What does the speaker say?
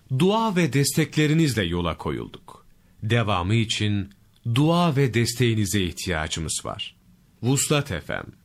dua ve desteklerinizle yola koyulduk. Devamı için dua ve desteğinize ihtiyacımız var. Vuslat FM